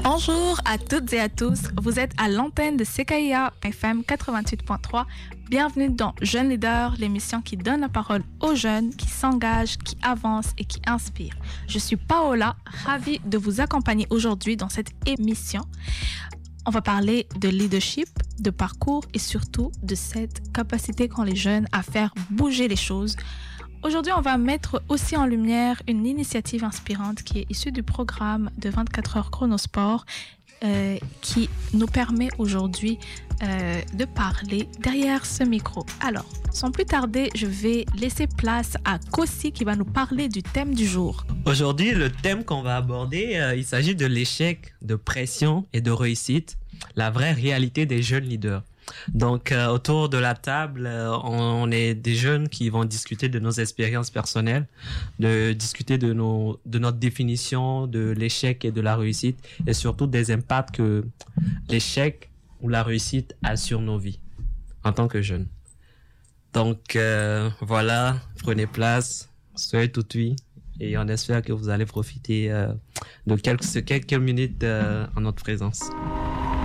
Bonjour à toutes et à tous, vous êtes à l'antenne de CKIA FM 88.3. Bienvenue dans Jeunes Leaders, l'émission qui donne la parole aux jeunes, qui s'engagent, qui avancent et qui inspirent. Je suis Paola, ravie de vous accompagner aujourd'hui dans cette émission. On va parler de leadership, de parcours et surtout de cette capacité qu'ont les jeunes à faire bouger les choses. Aujourd'hui, on va mettre aussi en lumière une initiative inspirante qui est issue du programme de 24 heures Chronosport qui nous permet aujourd'hui de parler derrière ce micro. Alors, sans plus tarder, je vais laisser place à Kossi qui va nous parler du thème du jour. Aujourd'hui, le thème qu'on va aborder, il s'agit de l'échec, de pression et de réussite, la vraie réalité des jeunes leaders. Donc, autour de la table, on est des jeunes qui vont discuter de nos expériences personnelles, de discuter de notre définition de l'échec et de la réussite, et surtout des impacts que l'échec ou la réussite a sur nos vies en tant que jeunes. Donc, voilà, prenez place, soyez tout oui, et on espère que vous allez profiter de quelques minutes en notre présence.